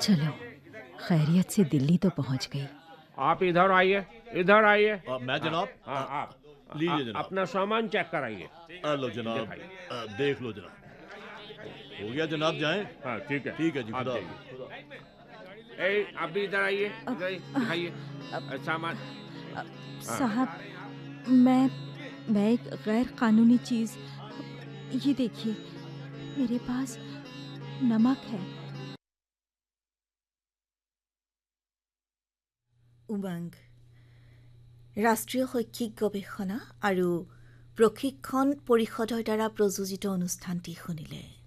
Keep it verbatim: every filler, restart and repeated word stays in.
चलो, खैरियत से दिल्ली तो पहुंच गई। आप इधर आइए, इधर आइए। आ, मैं जनाब। हाँ, आप लीजिए जनाब। अपना सामान चेक कराइए। आ, लो जनाब, आ, देख लो जनाब। हो गया जनाब, जाएं? हाँ ठीक है, ठीक है जी, आप खुदा जाइए। ए, आप भी इधर आइए, इधर दिखाइए सामान। साहब, मैं मैं एक गैर कानूनी चीज, ये देखिए, मेरे पास नमक है। উমংগ ৰাষ্ট্ৰীয় শৈক্ষিক গৱেষণা আৰু প্ৰশিক্ষণ পৰিষদৰ দ্বাৰা প্ৰযোজিত অনুষ্ঠানটি শুনিলে।